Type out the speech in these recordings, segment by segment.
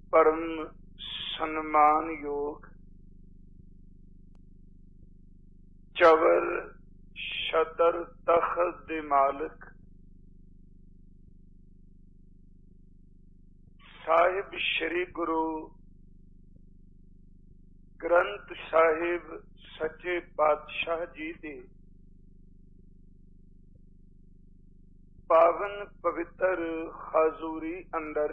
परम सन्मान योग चवर शतर तख्त दे मालिक साहिब श्री गुरु ग्रंथ साहिब सच्चे पातशाह जी दे पावन पवित्र हाजूरी अंदर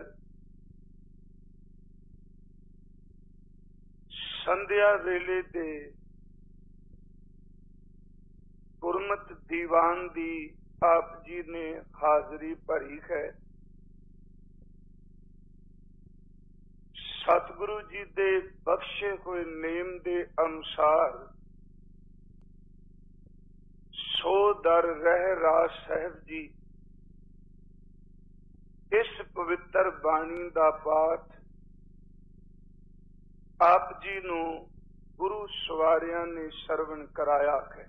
संध्या वेले दे गुरमत दीवान दी आप जी ने हाजरी भरी है। सतगुरु जी दे बख्शे हुए नेम दे अनुसार सो दर रह राज साहब जी इस पवित्र बाणी दा पाठ आप जी नू गुरु सवारियां ने सरवण कराया है।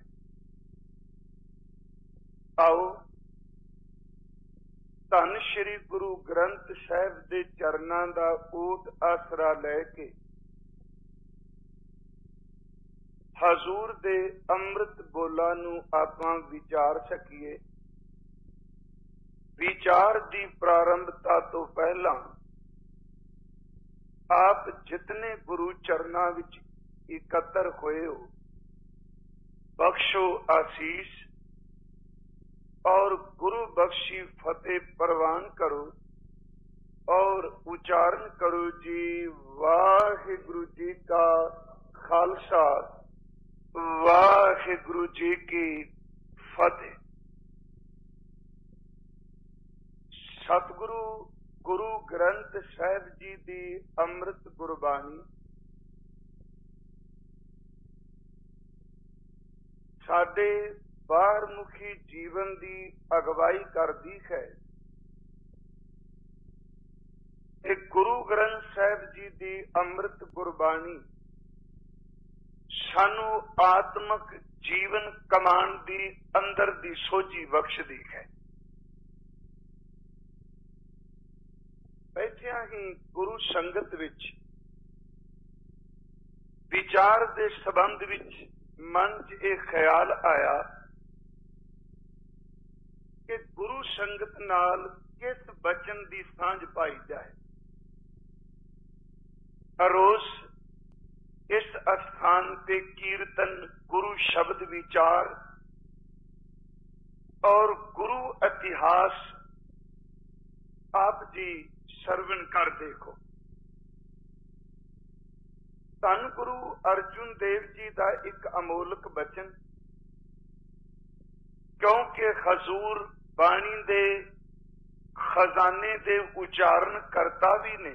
आओ धन श्री गुरु ग्रंथ साहिब दे चरनां दा ऊट आसरा लैके हजूर दे अमृत बोला नू आपां विचार सकीए। विचार दी प्रारंभता तो पहला आप जितने गुरु चरना विच इकत्र होए हो बख्शो आशीष और गुरु बख्शी फतेह परवान करो और उच्चारण करो जी वाहिगुरु जी का खालसा वाहिगुरु जी की फतेह। सतगुरु गुरु ग्रंथ साहिब जी दी अमृत गुरबाणी साडे बाहरमुखी जीवन दी अगवाई करदी है। एक गुरु ग्रंथ साहिब जी दी अमृत गुरबाणी सानू आत्मक जीवन कमान दी अंदर दी सोझी बख्शदी है। बैठिया ही गुरु संगत विच विचार दे संबंध विच मन च एक ख्याल आया कि गुरु संगत नाल किस बचन दी सांझ पाई जाए। रोज इस स्थान पे कीर्तन गुरु शब्द विचार और गुरु इतिहास आप जी सरवण कर देखो। धन गुरु अर्जुन देव जी का एक अमोलक बचन क्योंकि हजूर बाणी दे खजाने दे उच्चारण करता भी ने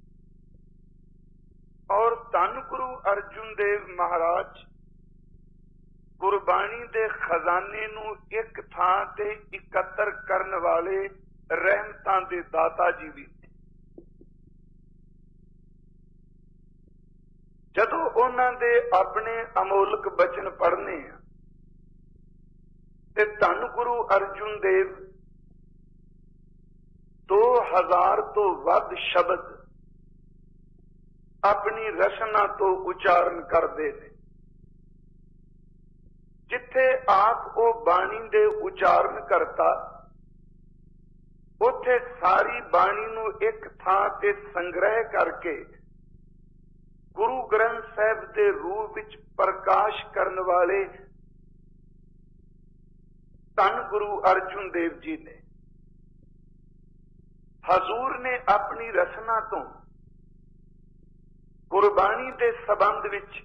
और धन गुरु अर्जुन देव महाराज गुरबाणी दे खजाने नू एक थां ते इकत्र करन वाले रहमतां दे दाता जी भी। जदों उन्हां दे अपने अमोलक बचन पढ़ने ते धन गुरु अर्जुन देव 2000 तो वध शब्द अपनी रचना तो उच्चारण करते हैं। जिथे आप ओ बाणी दे उच्चारण करता उथे सारी बाणी नू एक थां ते संग्रह करके गुरु ग्रंथ साहिब दे रूप विच प्रकाश करने वाले धन गुरु अर्जुन देव जी ने हजूर ने अपनी रचना तो गुरबाणी दे संबंध विच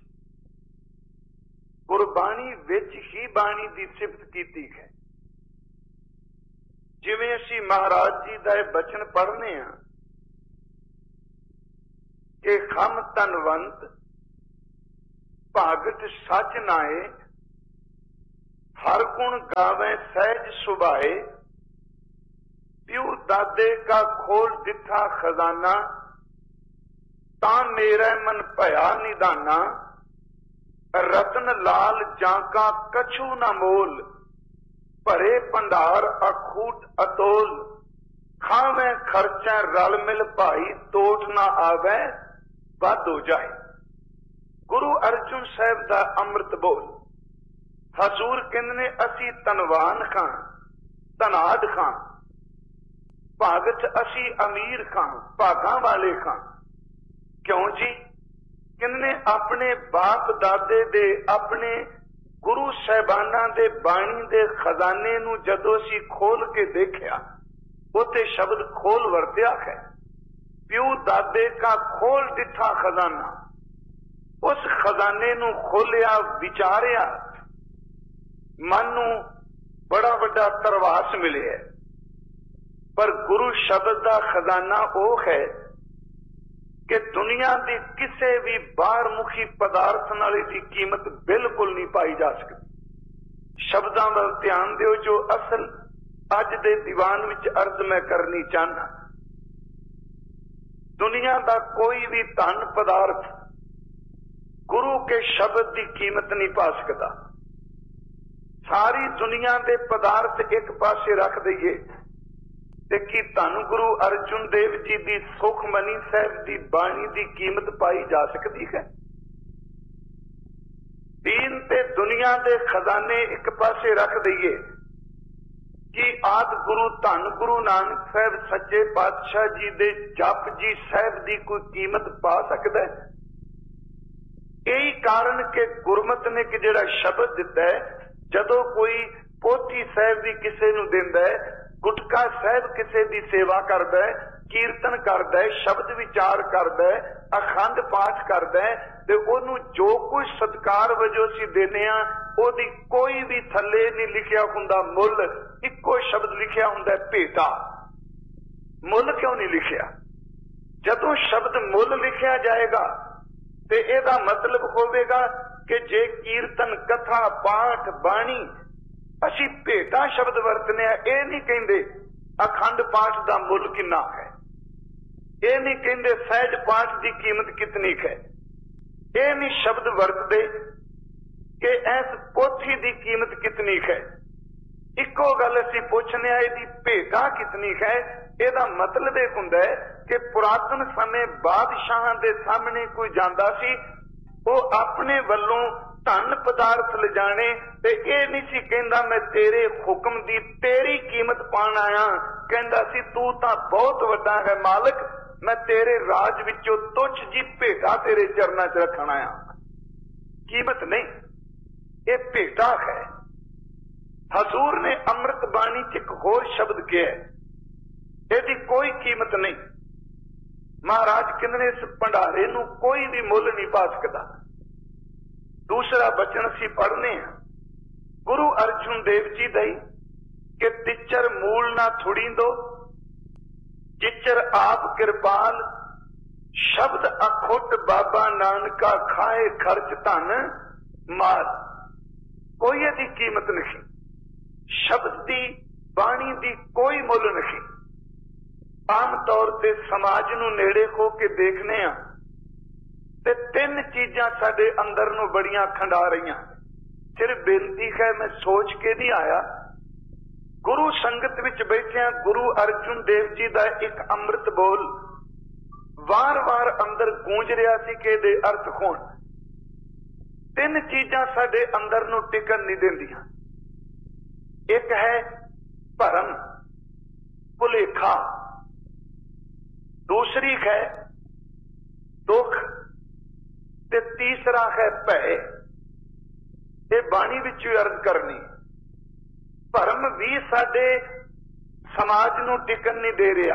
गुरबाणी विच ही बाणी दी सिफत कीती है। जिवें असीं महाराज जी दा बचन पढ़ने हैं कि खम तनवंत भागत सच नाए हर गुण गावे सहज सुभाए प्यू दादे का खोल दिथा खजाना ता मेरा मन भया निदाना रतन लाल जाका कछु न मोल भरे भंडार अखूट अतोल ਖਾਵੇਂ ਖਰਚਾ ਰਲ ਮਿਲ ਭਾਈ, ਤੋਟ ਨਾ ਆਵੇ ਵੱਧ ਹੋ ਜਾਏ। ਗੁਰੂ ਅਰਜਨ ਸਾਹਿਬ ਦਾ ਅੰਮ੍ਰਿਤ ਬੋਲ। ਹਜ਼ੂਰ ਕਹਿੰਦੇ ਨੇ ਅਸੀਂ ਧਨਵਾਨ ਖਾਂ, ਧਨਾਢ ਖਾਂ, ਭਗਤ ਅਸੀਂ ਅਮੀਰ ਖਾਂ, ਭਾਗਾਂ ਵਾਲੇ ਖਾਂ। ਕਿਉਂ ਜੀ? ਕਹਿੰਦੇ ਨੇ ਆਪਣੇ ਬਾਪ ਦਾਦੇ ਦੇ, ਆਪਣੇ ਗੁਰੂ ਸਾਹਿਬਾਨਾਂ ਦੇ ਬਾਣੀ ਦੇ ਖਜ਼ਾਨੇ ਨੂੰ ਜਦੋਂ ਅਸੀਂ ਖੋਲ ਕੇ ਦੇਖਿਆ, ਉੱਥੇ ਸ਼ਬਦ ਖੋਲ ਵਰਤਿਆ ਹੈ। ਪਿਓ ਦਾਦੇ ਕਾ ਖੋਲ ਦਿੱਠਾ ਖਜ਼ਾਨਾ। ਉਸ ਖਜ਼ਾਨੇ ਨੂੰ ਖੋਲਿਆ, ਵਿਚਾਰਿਆ, ਮਨ ਨੂੰ ਬੜਾ ਵੱਡਾ ਧਰਵਾਸ ਮਿਲਿਆ। ਪਰ ਗੁਰੂ ਸ਼ਬਦ ਦਾ ਖਜ਼ਾਨਾ ਉਹ ਹੈ ਕਿ ਦੁਨੀਆ ਦੀ ਕਿਸੇ ਵੀ ਬਾਹਰਮੁਖੀ ਪਦਾਰਥ ਨਾਲ ਇਹਦੀ ਕੀਮਤ ਬਿਲਕੁਲ ਨਹੀਂ ਪਾਈ ਜਾ ਸਕਦੀ। ਸ਼ਬਦਾਂ ਵੱਲ ਧਿਆਨ ਦਿਓ ਜੋ ਅਸਲ ਅੱਜ ਦੇ ਦੀਵਾਨ ਵਿੱਚ ਅਰਜ਼ ਮੈਂ ਕਰਨੀ ਚਾਹੁੰਦਾ। ਦੁਨੀਆ ਦਾ ਕੋਈ ਵੀ ਧਨ ਪਦਾਰਥ ਗੁਰੂ ਕੇ ਸ਼ਬਦ ਦੀ ਕੀਮਤ ਨਹੀਂ ਪਾ ਸਕਦਾ। ਸਾਰੀ ਦੁਨੀਆ ਦੇ ਪਦਾਰਥ ਇੱਕ ਪਾਸੇ ਰੱਖ ਦਈਏ ਤੇ ਕੀ ਧੰਨ ਗੁਰੂ ਅਰਜਨ ਦੇਵ ਜੀ ਦੀ ਸੁਖਮਨੀ ਸਾਹਿਬ ਦੀ ਬਾਣੀ ਦੀ ਕੀਮਤ ਪਾਈ ਜਾ ਸਕਦੀ ਹੈ? ਦੀਨ ਤੇ ਦੁਨੀਆ ਦੇ ਖਜ਼ਾਨੇ ਇੱਕ ਪਾਸੇ ਰੱਖ ਦਈਏ ਕਿ ਆਦਿ ਗੁਰੂ ਧੰਨ ਗੁਰੂ ਨਾਨਕ ਸਾਹਿਬ ਸੱਚੇ ਪਾਤਸ਼ਾਹ ਜੀ ਦੇ ਜਪ ਜੀ ਸਾਹਿਬ ਦੀ ਕੋਈ ਕੀਮਤ ਪਾ ਸਕਦਾ ਹੈ? ਇਹੀ ਕਾਰਨ ਕਿ ਗੁਰਮਤ ਨੇ ਕਿ ਜਿਹੜਾ ਸ਼ਬਦ ਦਿੱਤਾ ਹੈ, ਜਦੋਂ ਕੋਈ ਪੋਥੀ ਸਾਹਿਬ ਵੀ ਕਿਸੇ ਨੂੰ ਦਿੰਦਾ ਹੈ, ਗੁਟਕਾ ਸਾਹਿਬ ਕਿਸੇ ਦੀ ਸੇਵਾ ਕਰਦਾ ਹੈ, ਕੀਰਤਨ ਕਰਦਾ ਹੈ, ਸ਼ਬਦ ਵਿਚਾਰ ਕਰਦਾ ਹੈ, ਅਖੰਡ ਪਾਠ ਕਰਦਾ ਹੈ, ਤੇ ਉਹਨੂੰ ਜੋ ਕੁਝ ਸਤਿਕਾਰ ਵਜੋਂ ਅਸੀਂ ਦਿੰਦੇ ਹਾਂ, ਉਹਦੀ ਕੋਈ ਵੀ ਥੱਲੇ ਨਹੀਂ ਲਿਖਿਆ ਹੁੰਦਾ ਮੁੱਲ, ਇੱਕੋ ਸ਼ਬਦ ਲਿਖਿਆ ਹੁੰਦਾ ਭੇਟਾ। ਮੁੱਲ ਕਿਉਂ ਨਹੀਂ ਲਿਖਿਆ? ਜਦੋਂ ਸ਼ਬਦ ਮੁੱਲ ਲਿਖਿਆ ਜਾਏਗਾ ਤੇ ਇਹਦਾ ਮਤਲਬ ਹੋਵੇਗਾ ਕਿ ਜੇ ਕੀਰਤਨ, ਕਥਾ, ਪਾਠ, ਬਾਣੀ ਅਸੀਂ ਭੇਟਾ ਸ਼ਬਦ ਵਰਤਨੇ ਆ, ਇਹ ਨਹੀਂ ਕਹਿੰਦੇ ਅਖੰਡ ਪਾਠ ਦਾ ਮੁੱਲ ਕਿੰਨਾ ਹੈ, ਇਹ ਨਹੀਂ ਕਹਿੰਦੇ ਸਹਿਜ ਪਾਠ ਦੀ ਕੀਮਤ ਕਿਤਨੀ ਹੈ, ਇਹ ਨਹੀਂ ਸ਼ਬਦ ਵਰਤਦੇ ਕਿ ਇਸ ਪੋਥੀ ਦੀ ਕੀਮਤ ਕਿਤਨੀ ਹੈ। ਇੱਕੋ ਗੱਲ ਅਸੀਂ ਪੁੱਛਨੇ ਆ ਇਹਦੀ ਭੇਟਾ ਕਿਤਨੀ ਹੈ। ਇਹਦਾ ਮਤਲਬ ਇਹ ਹੁੰਦਾ ਹੈ ਕਿ ਪੁਰਾਤਨ ਸਮੇਂ ਬਾਦਸ਼ਾਹਾਂ ਦੇ ਸਾਹਮਣੇ ਕੋਈ ਜਾਂਦਾ ਸੀ, ਉਹ ਆਪਣੇ ਵੱਲੋਂ ਧਨ ਪਦਾਰਥ ਲਿਜਾਣੇ ਤੇ ਇਹ ਨਹੀਂ ਸੀ ਕਹਿੰਦਾ ਮੈਂ ਤੇਰੇ ਹੁਕਮ ਦੀ ਤੇਰੀ ਕੀਮਤ ਪਾਣ ਆਇਆ, ਕਹਿੰਦਾ ਸੀ ਤੂੰ ਤਾਂ ਬਹੁਤ ਵੱਡਾ ਹੈ ਮਾਲਕ, ਮੈਂ ਤੇਰੇ ਰਾਜ ਵਿੱਚੋਂ ਤੁੱਛ ਜੀ ਭੇਟਾ ਤੇਰੇ ਚਰਨਾਂ 'ਚ ਰੱਖਣ ਆਇਆ। ਕੀਮਤ ਨਹੀਂ, ਇਹ ਭੇਟਾ ਹੈ। ਹਜ਼ੂਰ ਨੇ ਅੰਮ੍ਰਿਤ ਬਾਣੀ 'ਚ ਇੱਕ ਹੋਰ ਸ਼ਬਦ ਕਿਹਾ, ਇਹਦੀ ਕੋਈ ਕੀਮਤ ਨਹੀਂ। ਮਹਾਰਾਜ ਕਹਿੰਦੇ ਨੇ ਇਸ ਭੰਡਾਰੇ ਨੂੰ ਕੋਈ ਵੀ ਮੁੱਲ ਨਹੀਂ ਪਾ ਸਕਦਾ। ਦੂਸਰਾ ਬਚਨ ਅਸੀਂ ਪੜ੍ਹਨੇ ਆ ਗੁਰੂ ਅਰਜਨ ਦੇਵ ਜੀ ਦਾ ਹੀ ਕਿ ਤਿਚਰ ਮੂਲ ਨਾ ਥੁੜੀਂਦੋ, ਜਿਚਰ ਆਪ ਕਿਰਪਾਲ, ਸ਼ਬਦ ਅਖੁੱਟ ਬਾਬਾ ਨਾਨਕਾ ਖਾਏ ਖਰਚ ਧਨ ਮਾਲ। ਕੋਈ ਇਹਦੀ ਕੀਮਤ ਨਹੀਂ, ਸ਼ਬਦ ਦੀ ਬਾਣੀ ਦੀ ਕੋਈ ਮੁੱਲ ਨਹੀਂ। ਆਮ ਤੌਰ ਤੇ ਸਮਾਜ ਨੂੰ ਨੇੜੇ ਹੋ ਕੇ ਦੇਖਨੇ ਆ ਤੇ ਤਿੰਨ ਚੀਜ਼ਾਂ ਸਾਡੇ ਅੰਦਰ ਨੂੰ ਬੜੀਆਂ ਖੰਡਾ ਰਹੀਆਂ। ਸਿਰਫ ਬੇਨਤੀ ਹੈ, ਮੈਂ ਸੋਚ ਕੇ ਨਹੀਂ ਆਇਆ, ਗੁਰੂ ਸੰਗਤ ਵਿੱਚ ਬੈਠਿਆਂ ਗੁਰੂ ਅਰਜਨ ਦੇਵ ਜੀ ਦਾ ਇੱਕ ਅੰਮ੍ਰਿਤ ਬੋਲ ਵਾਰ-ਵਾਰ ਅੰਦਰ ਗੂੰਜ ਰਿਹਾ ਸੀ ਕਿ ਇਹਦੇ ਅਰਥ ਹੋਣ। ਤਿੰਨ ਚੀਜ਼ਾਂ ਸਾਡੇ ਅੰਦਰ ਨੂੰ ਟਿਕਣ ਨਹੀਂ ਦਿੰਦੀਆਂ। ਇੱਕ ਹੈ ਭਰਮ, ਭੁਲੇਖਾ, ਦੂਸਰੀ ਹੈ ਦੁੱਖ ਤੇ ਤੀਸਰਾ ਹੈ ਭੈ। ਇਹ ਬਾਣੀ ਵਿੱਚ ਅਰਜ਼ ਕਰਨੀ। ਭਰਮ ਵੀ ਸਾਡੇ ਸਮਾਜ ਨੂੰ ਟਿਕਣ ਨਹੀਂ ਦੇ ਰਿਹਾ,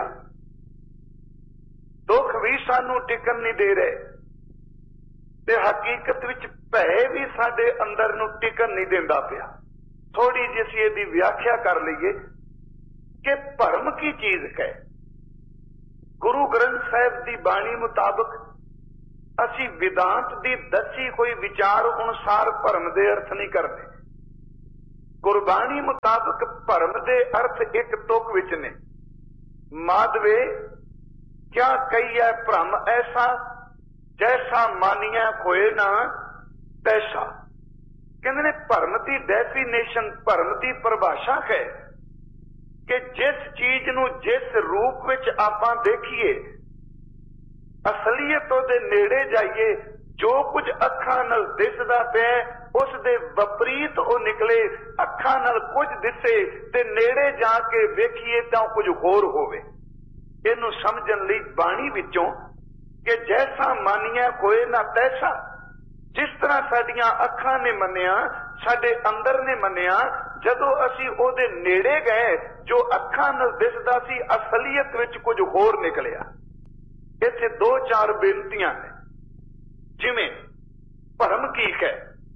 ਦੁੱਖ ਵੀ ਸਾਨੂੰ ਟਿਕਣ ਨਹੀਂ ਦੇ ਰਹੇ, ਤੇ ਹਕੀਕਤ ਵਿੱਚ ਭੈ ਵੀ ਸਾਡੇ ਅੰਦਰ ਨੂੰ ਟਿਕਣ ਨਹੀਂ ਦਿੰਦਾ ਪਿਆ। ਥੋੜੀ ਜਿਹੀ ਅਸੀਂ ਇਹਦੀ ਵਿਆਖਿਆ ਕਰ ਲਈਏ ਕਿ ਭਰਮ ਕੀ ਚੀਜ਼ ਹੈ। ਗੁਰੂ ਗ੍ਰੰਥ ਸਾਹਿਬ ਦੀ ਬਾਣੀ ਮੁਤਾਬਕ ਅਸੀਂ ਵਿਦਾਂਤ ਦੀ ਦੱਸੀ ਹੋਈ ਵਿਚਾਰ ਅਨੁਸਾਰ ਭਰਮ ਦੇ ਅਰਥ ਨਹੀਂ ਕਰਦੇ। ਗੁਰਬਾਣੀ ਮੁਤਾਬਕ ਭਰਮ ਦੇ ਅਰਥ ਇੱਕ ਤੁਕ ਵਿੱਚ ਨੇ। ਮਾਧਵੇ ਕਿਆ ਕਹੀਏ ਭਰਮ ਐਸਾ, ਜੈਸਾ ਮਾਨੀਐ ਹੋਏ ਨਾ ਤੈਸਾ। ਕਹਿੰਦੇ ਨੇ ਭਰਮ ਦੀ ਡੈਫੀਨੇਸ਼ਨ, ਭਰਮ ਦੀ ਪਰਿਭਾਸ਼ਾ ਹੈ कि जिस चीज नूं जिस रूप विच आपां देखीए, असलीयत उहदे नेड़े जाइए, जो कुछ अखां नाल दिसदा पिया उस दे विपरीत वो निकले। अखां नाल कुछ दिसे ते नेड़े जाके वेखीए तां कुछ होर होवे। इहनूं समझण लई बाणी विचों कि जैसा मानिया कोई ना तैसा, जिस तरह साडियां अखां ने मन्निया, साडे अंदर ने मन्निया, जदों असीं ओहदे नेड़े गए जो अखां नाल दिसदा सी असलीयत विच कुछ होर निकलिया। इत्थे दो चार बेनतियां ने, जिवें भरम की है।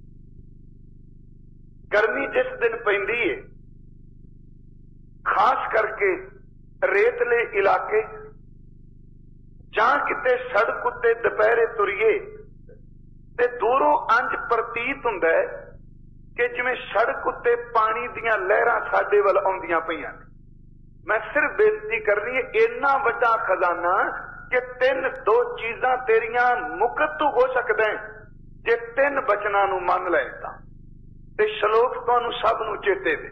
गर्मी जिस दिन पैंदी है, खास करके रेतले इलाके जां किते सड़क उत्ते दुपहरे तुरीए ते दूरों अंज प्रतीत हुंदा है कि जिवें सड़क उत्ते पानी दीयां लहरां साडे वल आउंदियां पईयां ने। मैं सिर्फ बेनती कर रही है, इन्ना वड्डा खजाना कि तीन दो चीजां तेरियां मुकत तो हो सकदा है जे तीन बचनां नूं मन लै तां। ते श्लोक तुहानूं सब नूं चेते वे।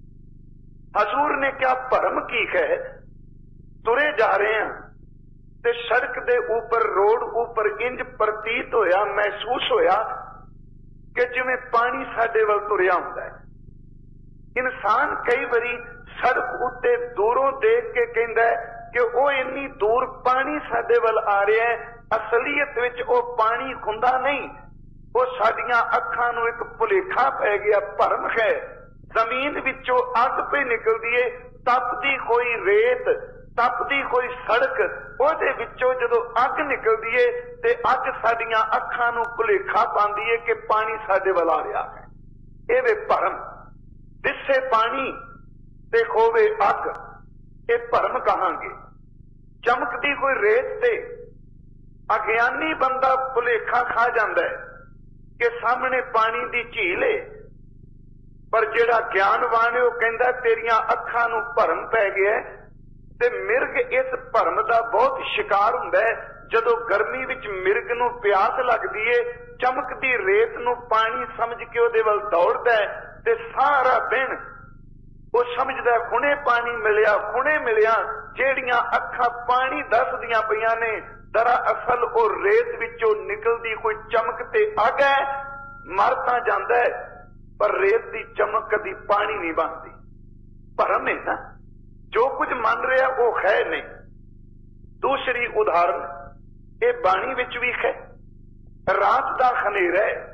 हजूर ने क्या भरम की है, तुरे जा रहे हैं ते सड़क दे ऊपर रोड ऊपर इंज प्रतीत होया, महसूस होया कि जिवें पानी साडे वल तुरिया हुंदा है। इंसान कई बारी सड़क उत्ते दूरों देख के कहंदा है कि वो इन्नी दूर पानी साडे वल आ रहा है, असलीयत विच वो पानी हुंदा नहीं, वो साडियां अखां नूं एक भुलेखा पै गया, भरम है। जमीन विचों अग पे निकलदी है, तपदी कोई रेत, तपदी कोई सड़क, ओहदे विचों जदों अग निकलदी है ते अग साडियां अखां नूं भुलेखा पांदी है कि पानी साडे वल आ रहा है। इह वे भरम। दिसे पानी ते होवे अग, ये भरम कहांगे। चमकदी कोई रेत ते अज्ञानी बंदा भुलेखा खा जांदा है कि सामने पानी दी झील है, पर जिहड़ा ज्ञानवान है वो कहंदा तेरियां अखां नूं भरम पै गया है। ते मिर्ग इस भरम दा बहुत शिकार हुंदा है। जदों गर्मी विच मिर्ग नूं प्यास लगदी है, चमकदी रेत नूं पानी समझ के उहदे वल दौड़दा है ते सारा दिन वो समझदा हुणे पानी मिलिया, हुणे मिलिया। ਜਿਹੜੀਆਂ ਅੱਖਾਂ पानी दसदियां पईयां ने, दरअसल वो रेत विचों निकलदी कोई चमक ते अग है। मर तां जांदा है पर रेत दी चमक कदी पानी नहीं बनदी। भरम है ना, जो कुछ मन रहा वो है नहीं। दूसरी उदाहरण ये बाणी विच भी है। रात दा खनेरा है,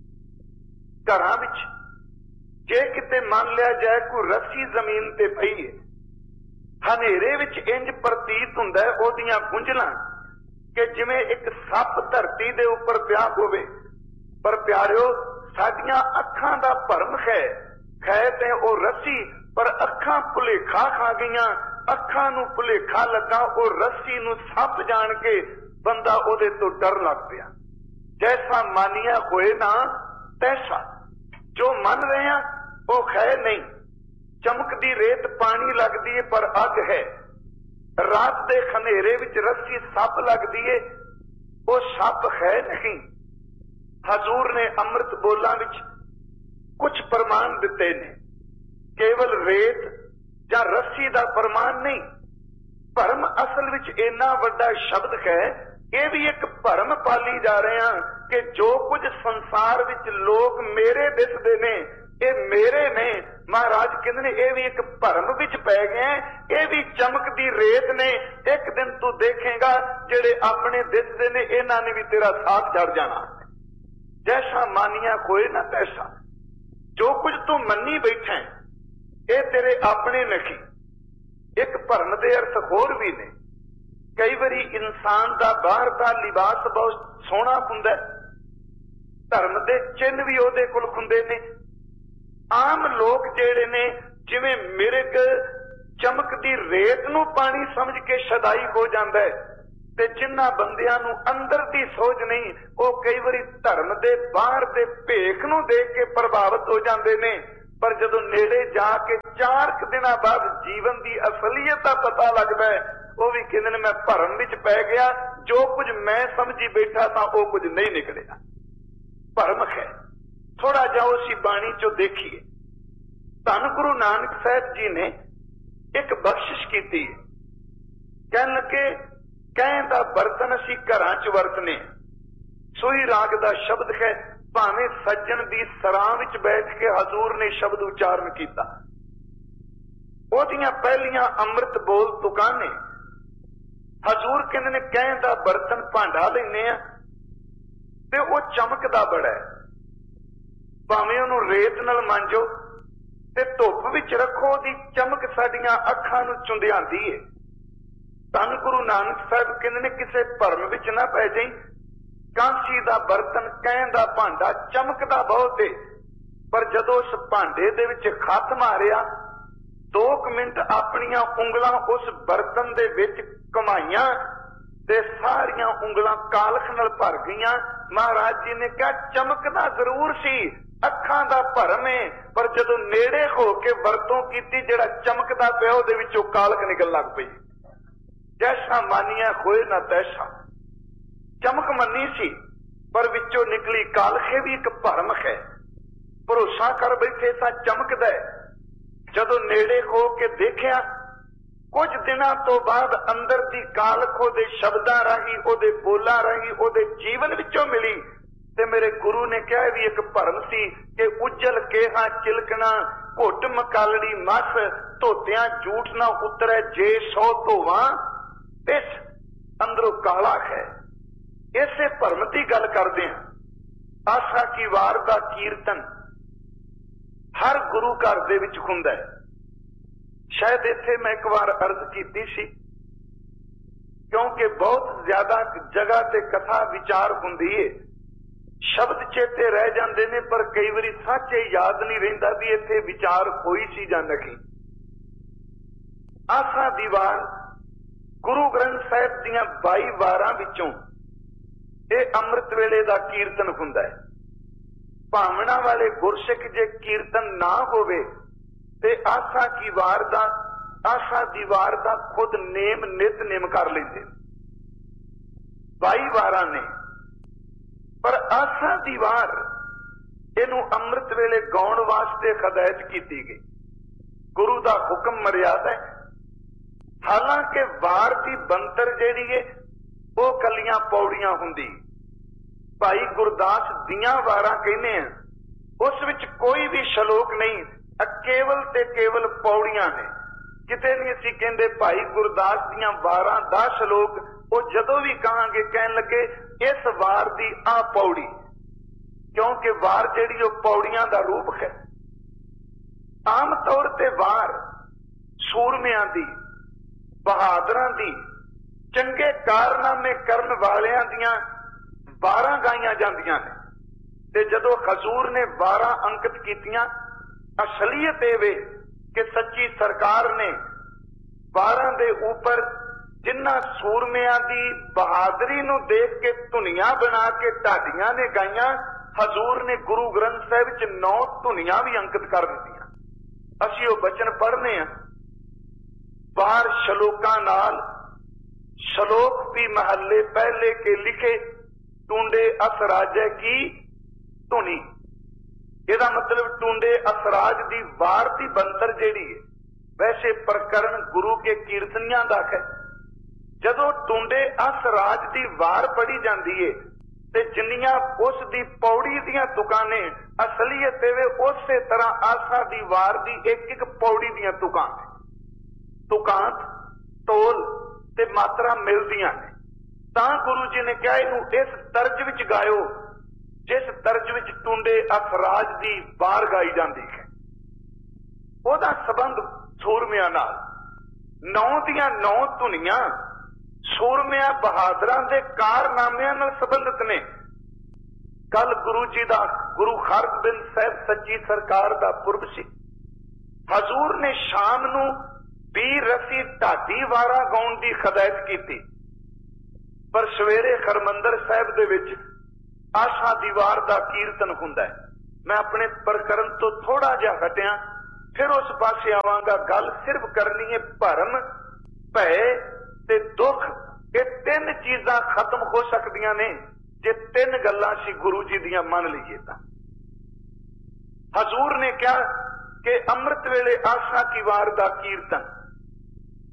घरां विच जे किते मान लिया जाए कोई रस्सी जमीन ते पई है, हनेरे विच इंज प्रतीत हुंदा है ओहदियां गुंझलां कि जिवें एक सप धरती दे उपर पिया होवे। पर प्यारिओ, साडियां अखां दा भरम है ते ओ रस्सी, पर अखां भुलेखा खा गईयां। अखां नूं भुलेखा लगा, ओ रस्सी नूं सप जान के बंदा ओहदे तो डर लग पिया। जैसा मानिया होए ना तैसा, जो मन रहे हैं वो है नहीं। चमकदी रेत पानी लगदी है पर अग है। रात दे खनेरे विच रस्सी सप लगदी है, वो सप है नहीं। हजूर ने अमृत बोलां विच कुछ प्रमाण दिते ने, केवल रेत या रस्सी दा प्रमाण नहीं। भरम असल विच इन्ना वड्डा शब्द है, ये भी एक भरम पाली जा रहे हैं कि जो कुछ संसार विच लोग मेरे दिसदे ने ये मेरे ने। महाराज कहंदे ने ये भी एक भरम विच पै गए, ये भी चमकदी रेत ने। एक दिन तू देखेगा जेड़े अपने दिसदे ने इन्हां ने भी तेरा साथ चढ़ जाना। जैसा मानिया कोई ना तैसा, जो कुछ तू मन्नी बैठा है ये तेरे अपने नहीं। एक भरम दे अर्थ होर भी ने। कई बारी इंसान दा बाहर दा लिबास बहुत सोहना हुंदा है, धर्म दे चिन्ह भी ओहदे कोल हुंदे ने। आम लोग जेड़े ने जिवें मिर्ग चमकदी रेत नूं पानी समझ के शदाई हो जांदा है, ते जिन्हां बंदियां नूं अंदर दी सोच नहीं, वो कई बारी धर्म दे बाहर दे भेख नूं देख के प्रभावित हो जांदे ने। पर जदों नेड़े जाके 4 दिनां बाद जीवन की असलीयत का पता लगता है, वो भी कहते हैं मैं भरम विच पै गया, जो कुछ मैं समझी बैठा था वो कुछ नहीं निकलेगा। भरम है। थोड़ा जाओ उसी बाणी चो देखिए। धन गुरु नानक साहब जी ने एक बख्शिश की। कहन लगे कहन दा बर्तन असी घरां च वरतने, सोही राग दा शब्द है। भावें सज्जन दी सरां विच बैठ के हजूर ने शब्द उचारण किया। ओदियां पहलियां अमृत बोल तुकां ने। हजूर कहंदे ने कहन दा बर्तन भांडा लैने आ ते ओह चमकदा बड़ा है। भावें ओनू रेत नाल मांजो ते धुप विच रखो, ओदी चमक साडियां अखां नूं चुंधियांदी है। धन गुरु नानक साहब कहंदे ने किसे भरम विच ना पै जाई। कांसी दा बर्तन कहन दा भांडा चमकदा बहुत है, पर जदों उस भांडे दे विच खत मारिया 2 मिनट अपनियां उंगलां उस बर्तन दे विच घुमाईयां ते सारियां उंगलां कालख नाल भर गईयां। महाराज जी ने कहा चमकदा जरूर सी, अखां दा भरम है, पर जदों नेड़े हो के वरतों कीती जिहड़ा चमकदा पिया उहदे विचों कालख निकल लग पई। जैसा मानिया होए ना तैसा, चमक मनी सी पर विचों निकली कालखे भी एक भरम है। भरोसा कर बैठे सा चमकदा है, जदों नेड़े हो के देखिया कुछ दिनों तो बाद अंदर दी कालख ओदे शब्दां राही, ओदे बोलां राही, ओदे जीवन विचों मिली। ते मेरे गुरु ने कहा भी एक भरम सी कि उज्जल केहा चिलकना, घुट मकालड़ी मस, धोतियां झूठ ना उतरे जे 100 धोवां, इस अंदरों काला है। इसे भरम की गल करते हैं। आशा की वार का कीर्तन हर गुरु घर दे विच हुंदा है। शायद इत्थे मैं एक बार अर्ज की सी, क्योंकि बहुत ज्यादा जगह ते कथा विचार हुंदी है, शब्द चेते रह जाते ने, पर कई बारी सच याद नहीं रहिंदा भी इत्थे विचार होई सी जां नहीं। आशा दी वार गुरु ग्रंथ साहिब दीयां 22 वारां विचों ਇਹ ਅੰਮ੍ਰਿਤ ਵੇਲੇ ਦਾ ਕੀਰਤਨ ਹੁੰਦਾ ਹੈ। ਭਾਵਨਾ ਵਾਲੇ ਗੁਰਸਿੱਖ ਜੇ ਕੀਰਤਨ ਨਾ ਹੋਵੇ ਤੇ ਆਸਾ ਦੀ ਵਾਰ ਦਾ ਖੁਦ ਨੇਮ ਨਿਤਨੇਮ ਕਰ ਲੈਂਦੇ। 22 ਵਾਰਾਂ ਨੇ, ਪਰ ਆਸਾ ਦੀ ਵਾਰ ਇਹਨੂੰ ਅੰਮ੍ਰਿਤ ਵੇਲੇ ਗਾਉਣ ਵਾਸਤੇ ਹਦਾਇਤ ਕੀਤੀ ਗਈ। ਗੁਰੂ ਦਾ ਹੁਕਮ ਮਰਿਆਦਾ ਹੈ। ਹਾਲਾਂਕਿ ਵਾਰ ਦੀ ਬੰਤਰ ਜਿਹੜੀ ਹੈ ਉਹ ਕੱਲੀਆਂ ਪੌੜੀਆਂ ਹੁੰਦੀ। ਭਾਈ ਗੁਰਦਾਸ ਦੀਆਂ ਵਾਰਾਂ ਕਹਿੰਦੇ ਆ, ਉਸ ਵਿੱਚ ਕੋਈ ਵੀ ਸ਼ਲੋਕ ਨਹੀਂ, ਕੇਵਲ ਤੇ ਕੇਵਲ ਪੌੜੀਆਂ ਨੇ। ਕਿਤੇ ਨਹੀਂ ਅਸੀਂ ਕਹਿੰਦੇ ਭਾਈ ਗੁਰਦਾਸ ਦੀਆਂ ਵਾਰਾਂ ਦਾ ਸ਼ਲੋਕ। ਉਹ ਜਦੋਂ ਵੀ ਕਹਾਂਗੇ ਕਹਿਣ ਲੱਗੇ ਇਸ ਵਾਰ ਦੀ ਆ ਪੌੜੀ, ਕਿਉਂਕਿ ਵਾਰ ਜਿਹੜੀ ਉਹ ਪੌੜੀਆਂ ਦਾ ਰੂਪ ਹੈ। ਆਮ ਤੌਰ ਤੇ ਵਾਰ ਸੂਰਮਿਆਂ ਦੀ, ਬਹਾਦਰਾਂ ਦੀ, ਚੰਗੇ ਕਾਰਨਾਮੇ ਕਰਨ ਵਾਲਿਆਂ ਦੀਆਂ ਵਾਰਾਂ ਗਾਈਆਂ ਜਾਂਦੀਆਂ ਨੇ। ਤੇ ਜਦੋਂ ਹਜ਼ੂਰ ਨੇ ਵਾਰਾਂ ਅੰਕਿਤ ਕੀਤੀਆਂ, ਅਸਲੀਅਤ ਇਹ ਵੇ ਕਿ ਸੱਚੀ ਸਰਕਾਰ ਨੇ ਵਾਰਾਂ ਦੇ ਉੱਪਰ ਜਿਨ੍ਹਾਂ ਸੂਰਮਿਆਂ ਦੀ ਬਹਾਦਰੀ ਨੂੰ ਦੇਖ ਕੇ ਧੁਨੀਆਂ ਬਣਾ ਕੇ ਢਾਡੀਆਂ ਨੇ ਗਾਈਆਂ, ਹਜ਼ੂਰ ਨੇ ਗੁਰੂ ਗ੍ਰੰਥ ਸਾਹਿਬ ਵਿੱਚ 9 ਧੁਨੀਆਂ ਵੀ ਅੰਕਿਤ ਕਰ ਦਿੱਤੀਆਂ। ਅਸੀਂ ਉਹ ਬਚਨ ਪੜ੍ਹਨੇ ਆ। ਵਾਰ ਸ਼ਲੋਕਾਂ ਨਾਲ, ਸ਼ਲੋਕ ਵੀ महल्ले पहले के लिखे, टूंडे असराज की धुनी। ਇਹਦਾ मतलब टूंडे असराज ਦੀ ਵਾਰ ਦੀ ਬੰਤਰ ਜਿਹੜੀ ਹੈ, वैसे प्रकरण गुरु के कीर्तनियां ਦਾ है। ਜਦੋਂ टूंडे असराज ਦੀ ਵਾਰ ਪੜੀ ਜਾਂਦੀ ਹੈ ਤੇ ਜਿੰਨੀਆਂ ਉਸ ਦੀ ਪੌੜੀ ਦੀਆਂ ਤੁਕਾਂ ਨੇ, ਅਸਲੀਅਤ ਇਹ ਉਸੇ ਤਰ੍ਹਾਂ ਆਸਾ ਦੀ ਵਾਰ ਦੀ ਇੱਕ ਇੱਕ ਪੌੜੀ ਦੀਆਂ ਤੁਕਾਂ ਨੇ। ਤੁਕਾਂਤ, ਤੋਲ ਤੇ ਮਾਤਰਾ ਮਿਲਦੀਆਂ ਨੇ। ਤਾਂ ਗੁਰੂ ਜੀ ਨੇ ਕਿਹਾ ਇਹਨੂੰ ਇਸ ਤਰਜ ਵਿੱਚ ਗਾਇਓ ਜਿਸ ਤਰਜ ਵਿੱਚ ਟੁੰਡੇ ਅਸਰਾਜ ਦੀ ਵਾਰ ਗਾਈ ਜਾਂਦੀ ਹੈ। ਉਹਦਾ ਸੰਬੰਧ ਸੂਰਮਿਆਂ ਨਾਲ। 9 ਦੀਆਂ 9 ਧੁਨੀਆਂ ਸੂਰਮਿਆਂ ਬਹਾਦਰਾਂ ਦੇ ਕਾਰਨਾਮਿਆਂ ਨਾਲ ਸੰਬੰਧਿਤ ਨੇ। ਕੱਲ ਗੁਰੂ ਜੀ ਦਾ, ਗੁਰੂ ਹਰਗੋਬਿੰਦ ਸਾਹਿਬ ਸੱਚੀ ਸਰਕਾਰ ਦਾ ਪੁਰਬ ਸੀ। ਹਜ਼ੂਰ ਨੇ ਸ਼ਾਮ ਨੂੰ 20 ਰਸੀ ਢਾਡੀ ਵਾਰਾਂ ਗਾਉਣ ਦੀ ਹਦਾਇਤ ਕੀਤੀ, ਪਰ ਸਵੇਰੇ ਹਰਮੰਦਰ ਸਾਹਿਬ ਦੇ ਵਿੱਚ ਆਸਾ ਦੀ ਵਾਰ ਦਾ ਕੀਰਤਨ ਹੁੰਦਾ ਹੈ। ਮੈਂ ਆਪਣੇ ਪ੍ਰਕਰਨ ਤੋਂ ਥੋੜਾ ਜਿਹਾ ਹਟਿਆ, ਫਿਰ ਉਸ ਪਾਸੇ ਆਵਾਂਗਾ। ਗੱਲ ਸਿਰਫ ਕਰਨੀ ਹੈ ਭਰਮ, ਭੈ ਤੇ ਦੁੱਖ। ਇਹ 3 ਚੀਜ਼ਾਂ ਖਤਮ ਹੋ ਸਕਦੀਆਂ ਨੇ ਜੇ 3 ਗੱਲਾਂ ਅਸੀਂ ਗੁਰੂ ਜੀ ਦੀਆਂ ਮੰਨ ਲਈਏ ਤਾਂ। ਹਜ਼ੂਰ ਨੇ ਕਿਹਾ ਕਿ ਅੰਮ੍ਰਿਤ ਵੇਲੇ ਆਸਾ ਕੀ ਵਾਰ ਦਾ ਕੀਰਤਨ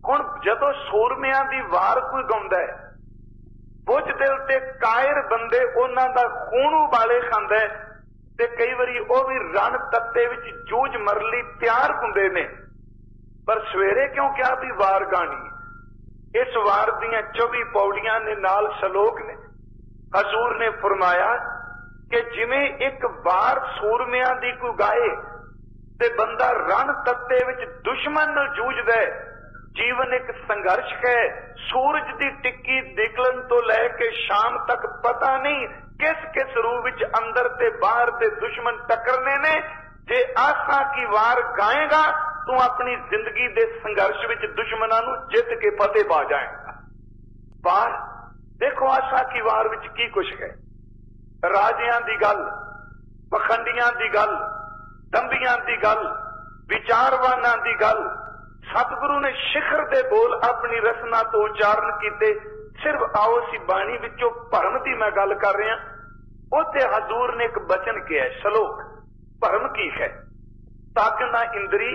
हुण जदों सूरमियां दी वार कोई गाउंदा है, बुझ दिल ते कायर बंदे उन्हां दा खून उबाले खांदा है, ते कई वारी वो भी रण तत्ते विच जूझ मरली तैयार हुंदे ने। पर सवेरे क्यों क्या भी वार गाणी? इस वार दियां 24 पौड़ियां ने, नाल सलोक ने। हजूर ने फरमाया कि जिवें एक वार सूरमियां दी कोई गाए ते बंदा रण तत्ते विच दुश्मन नाल जूझदा है। जीवन एक संघर्ष है। सूरज की टिक्की निकलन तो लैके शाम तक पता नहीं किस किस रूप विच अंदर ते बाहर ते दुश्मन टकरने ने। जे आसा की वार गाएगा तू अपनी जिंदगी दे संघर्ष विच दुश्मनां नूं जित के फतेह पा जाएगा। वार देखो, आसा की वार विच की कुछ है। राजियां दी गल, पखंडियां दी गल, दंबियां दी गल, विचारवानां दी गल। सतगुरु ने शिखर दे बोल अपनी रसना तो उच्चारण किए। सिर्फ आओ सी बाणी विचों भरम की मैं गल कर रहा। उत्ते हजूर ने एक बचन किया, सलोक। भरम की है? तग ना इंद्री,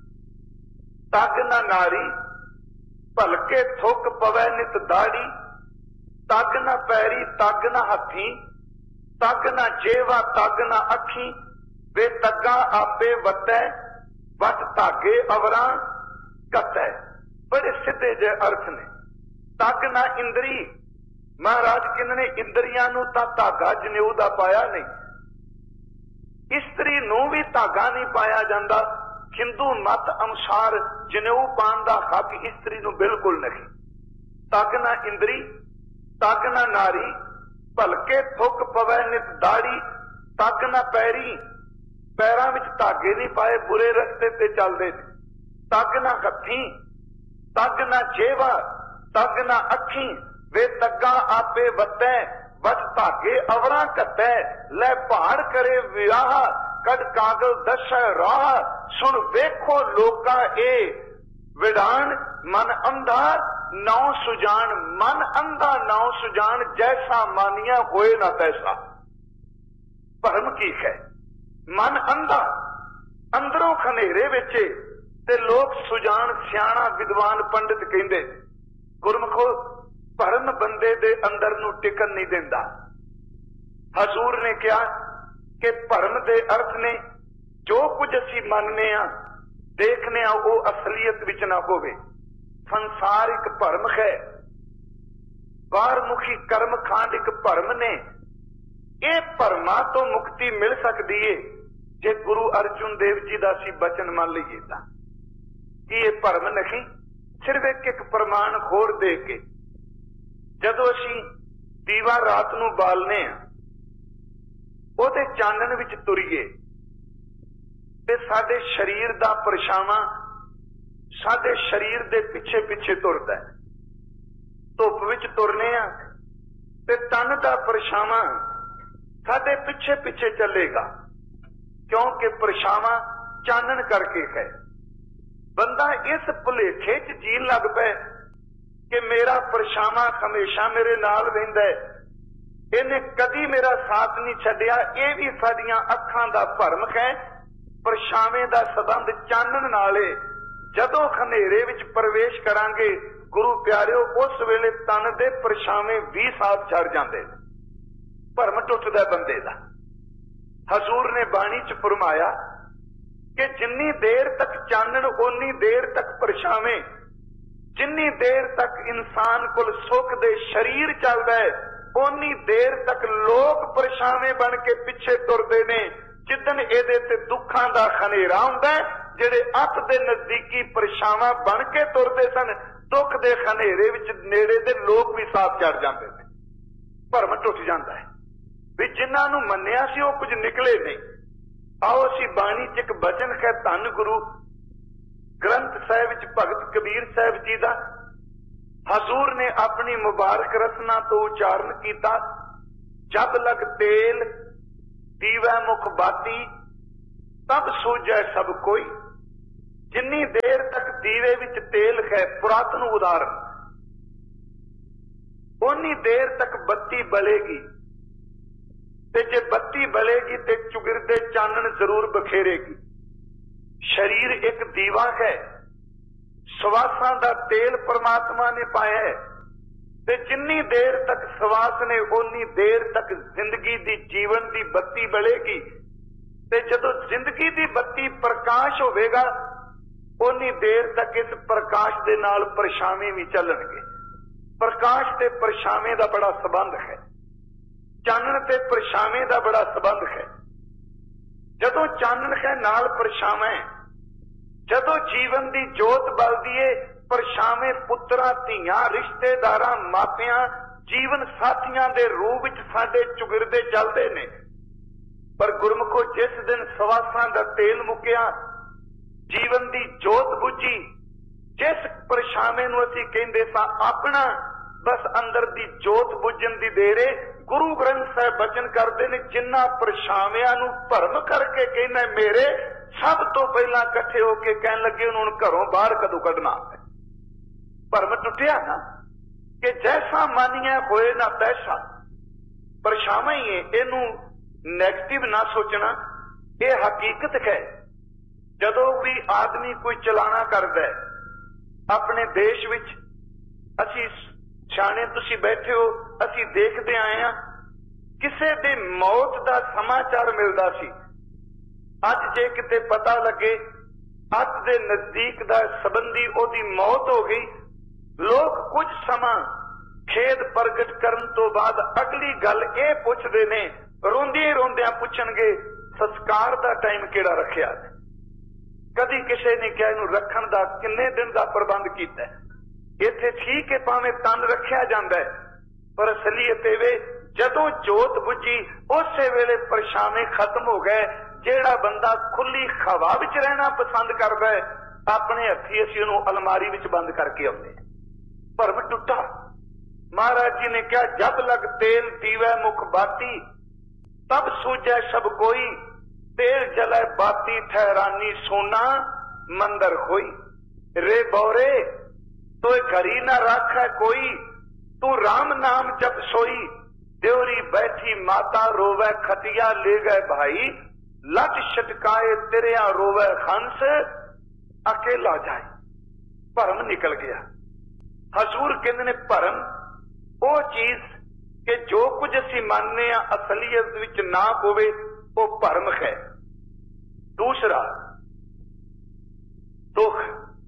तग ना नारी, भलके थुक पवै नित दाड़ी। तग ना पैरी, तग ना हथी, तग ना जेवा, तग ना अखी। वे तग्गा आपे वतै, वट धागे अवरां कतै। बड़े सीधे जे अर्थ ने। तग ना इंद्री, महाराज किन्ने इंद्रियां नूं तां धागा जनेऊ दा पाया नहीं। इस्त्री नूं भी धागा नहीं पाया जांदा। हिंदू मत अनुसार जनेऊ पाण दा हक इस्त्री नूं बिल्कुल नहीं। तग ना इंद्री, तग ना नारी, भलके थुक पवै नित दाड़ी। तग ना पैरी, पैरां विच धागे नहीं पाए, बुरे रस्ते ते चलदे ने। तग ना हथी, तग ना जेवा, तग ना अखी। वे तग्गा आपे वतै, बच धागे अवरां कतै। लै पहाड़ करे विआह, कद कागल दसै राह। सुन वेखो लोका ए विडान, मन अंधा नौ सुजान। मन अंधा नौ सुजान, जैसा मानिया होए ना तैसा। भरम की है? मन अंधा, अंदरों खनेरे विच ते लोग सुजान, सियाणा, विद्वान, पंडित कहंदे। गुरमुखो, भरम बंदे दे अंदर नूं टिकन नहीं देंदा। हजूर ने कहा कि भरम दे अर्थ ने जो कुछ असी मनने आ, देखने आ, वो असलियत विच ना होवे। संसार एक भरम है। बाहरमुखी कर्म कांड एक भरम ने। ये भरमा तो मुक्ति मिल सकती है जे गुरु अर्जुन देव जी का असी बचन मान लीए तां। कि ये भरम नहीं, सिर्फ एक एक प्रमाण होर दे के जदों असी दीवा रात नूं बालने आ, ਉਹਦੇ ਚਾਨਣ ਵਿੱਚ ਤੁਰੀਏ ਤੇ ਸਾਡੇ शरीर ਦਾ ਪਰਛਾਵਾਂ ਸਾਡੇ शरीर ਦੇ ਪਿੱਛੇ ਪਿੱਛੇ ਤੁਰਦਾ ਹੈ। ਧੁੱਪ ਵਿੱਚ ਤੁਰਨੇ ਆ ਤੇ ਤਨ ਦਾ ਪਰਛਾਵਾਂ ਸਾਡੇ ਪਿੱਛੇ ਪਿੱਛੇ ਚੱਲੇਗਾ, ਕਿਉਂਕਿ ਪਰਛਾਵਾਂ ਚਾਨਣ ਕਰਕੇ ਹੈ। ਬੰਦਾ ਇਸ ਭੁਲੇਖੇ 'ਚ ਜੀਣ ਲੱਗ ਪਏ ਕਿ ਮੇਰਾ ਪਰਛਾਵਾਂ ਹਮੇਸ਼ਾ ਮੇਰੇ ਨਾਲ ਰਹਿੰਦਾ ਹੈ, ਇਹਨੇ ਕਦੀ ਮੇਰਾ ਸਾਥ नहीं छड्डिया। ਇਹ भी ਸਾਡੀਆਂ ਅੱਖਾਂ ਦਾ ਭਰਮ ਹੈ। ਪਰਛਾਵੇਂ ਦਾ ਸੰਬੰਧ ਚਾਨਣ ਨਾਲ ਹੈ। ਜਦੋਂ ਹਨੇਰੇ ਵਿੱਚ ਪ੍ਰਵੇਸ਼ ਕਰਾਂਗੇ ਗੁਰੂ ਪਿਆਰਿਓ, ਉਸ ਵੇਲੇ ਤਨ ਦੇ ਪਰਛਾਵੇਂ ਵੀ ਸਾਥ ਛੱਡ ਜਾਂਦੇ ਨੇ। ਭਰਮ ਟੁੱਟਦਾ ਬੰਦੇ ਦਾ। ਹਜ਼ੂਰ ਨੇ ਬਾਣੀ 'ਚ ਫਰਮਾਇਆ ਕਿ ਜਿੰਨੀ ਦੇਰ ਤੱਕ ਚਾਨਣ ਓਨੀ ਦੇਰ ਤੱਕ ਪਰਛਾਵੇਂ। ਜਿੰਨੀ ਦੇਰ ਤੱਕ ਇਨਸਾਨ ਕੋਲ ਸੁੱਖ ਦੇ ਸ਼ਰੀਰ ਚੱਲਦਾ ਹੈ ਓਨੀ ਦੇਰ ਤੱਕ ਲੋਕ ਪਰਛਾਵੇਂ ਬਣ ਕੇ ਪਿੱਛੇ ਤੁਰਦੇ ਨੇ। ਜਿੱਦਣ ਇਹਦੇ ਤੇ ਦੁੱਖਾਂ ਦਾ ਖਨੇਰਾ ਹੁੰਦਾ, ਜਿਹੜੇ ਅੱਤ ਦੇ ਨਜ਼ਦੀਕੀ ਪਰਛਾਵਾਂ ਬਣ ਕੇ ਤੁਰਦੇ ਸਨ, ਦੁੱਖ ਦੇ ਖਨੇਰੇ ਵਿੱਚ ਨੇੜੇ ਦੇ ਲੋਕ ਵੀ ਸਾਥ ਚੜ ਜਾਂਦੇ ਨੇ। ਭਰਮ ਟੁੱਟ ਜਾਂਦਾ ਹੈ ਵੀ ਜਿਨ੍ਹਾਂ ਨੂੰ ਮੰਨਿਆ ਸੀ ਉਹ ਕੁਝ ਨਿਕਲੇ ਨਹੀਂ। ਆਓ ਅਸੀਂ ਬਾਣੀ 'ਚ ਇੱਕ ਬਚਨ ਹੈ ਧੰਨ ਗੁਰੂ ਗ੍ਰੰਥ ਸਾਹਿਬ ਵਿੱਚ ਭਗਤ ਕਬੀਰ ਸਾਹਿਬ ਜੀ ਦਾ। हजूर ने अपनी मुबारक रसना तो उच्चारण किया, जब लग तेल दीवै मुख बाती, तब सूझै सब कोई। जिन्नी देर तक दीवे विच तेल है, पुरातन उदाहरण, उन्नी देर तक बत्ती बलेगी। ते जे बत्ती बलेगी ते चुगिरदे चानन जरूर बखेरेगी। शरीर एक दीवा है, ਸਵਾਸਾਂ ਦਾ ਤੇਲ परमात्मा ने पाया है। ते जिन्नी देर तक सवास ने उन्नी देर तक जिंदगी दी जीवन दी बत्ती बलेगी। ते जदों जिंदगी दी बत्ती प्रकाश होवेगा उन्नी देर तक इस प्रकाश दे नाल परछावें भी चलणगे। प्रकाश ते परछावें दा बड़ा संबंध है, चानण ते परछावें दा बड़ा संबंध है। जदों चानण है नाल परछावें, जदों जीवन दी जोत बलदी है, परछावें पुत्रा धीआं रिश्तेदारां मापियां जीवन साथियां दे रूप विच साडे चुगिरदे चलदे ने। पर गुरमुखो जिस दिन सवासां दा तेल मुक्या, जीवन दी जोत बुझी, जिस परछावें नूं असीं कहिंदे सां अपना, बस अंदर दी जोत बुझण दी देर है। गुरु ग्रंथ साहिब बचन करदे ने, जिन्हां परछाविआं नूं भरम करके कहना मेरे, सब तो पहला इकट्ठे होके कहन लगे उन्होंने घरों बाहर कदों कढना है। भरम टुटिया ना कि जैसा मानिया होए ना तैसा। परछावां ही है, इनू नैगेटिव ना सोचना, यह हकीकत है। जदों भी आदमी कोई चलाना करदा है अपने देश विच, असीं सियाणे तुसीं बैठे हो, असीं देखदे आए हां, किसे दी मौत दा समाचार मिलदा सी। अज जे किते पता लगे अज दे नजदीक दा संबंधी ओदी मौत हो गई, लोग कुछ समा खेद प्रगट करन तो बाद अगली गल ये पुछदे ने, रोंदियां रोंदियां पुछणगे संस्कार दा टाइम किहड़ा रखिया। कदी किसी ने क्या इनू रखण दा किन्ने दिन दा प्रबंध कीता। इत्थे ठीक है भावें तन रखिया जांदा है, पर असलीयत इह वे जदों जोत बुझी उस वेले परछावें खत्म हो गए। जेड़ा बंदा खुली हवा विच रहना पसंद करदा है, अपने हथी असीं उहनूं अलमारी विच बंद करके आउंदे। भरम टुटा। महाराज जी ने कहा जब लग तेल दीवै मुख बाती, तब सूझै सब कोई, तेल जलै बाती ठहरानी सोना मंदर खोई। रे बौरे तो घरी न राखै कोई, तू राम नाम जप सोई। देवरी बैठी माता रोवै खटिया ले गए भाई, लट छटकाए तिरिया रोवै हंस अकेला जाए। भरम निकल गया। हजूर कहते ने भरम वो चीज कि जो कुछ असीं मानने असलीयत विच ना होवे वो भरम है। दूसरा दुख।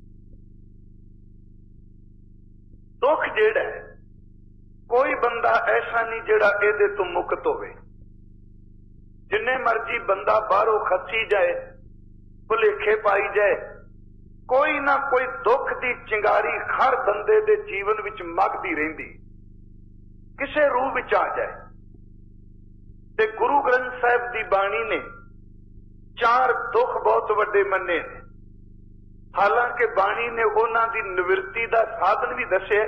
दुख जेड़ा है, कोई बंदा ऐसा नहीं जेड़ा इहदे तो मुक्त होवे। जिन्ने मर्जी बंदा बाहरों खसी जाए, भुलेखे पाई जाए, कोई ना कोई दुख की चिंगारी हर बंदे दे जीवन विच मगदी रहिंदी, किसे रूप विच आ जाए। ते गुरु ग्रंथ साहिब की बाणी ने 4 दुख बहुत वड्डे मन्ने ने। हालांकि बाणी ने उन्हां दी निवृत्ति का साधन भी दसे।